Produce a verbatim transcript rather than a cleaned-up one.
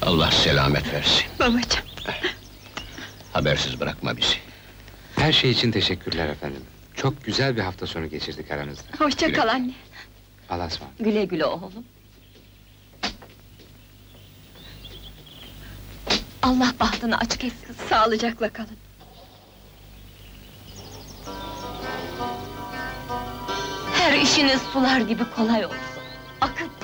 Allah selamet versin. Babacığım! Habersiz bırakma bizi. Her şey için teşekkürler efendim. Çok güzel bir hafta sonu geçirdik aranızda. Hoşça Güle kal güle. anne! Allah'a ısmarladık. Güle güle oğlum! Allah bahtını açık etsin, sağlıcakla kalın! Her işiniz sular gibi kolay olsun! Akıp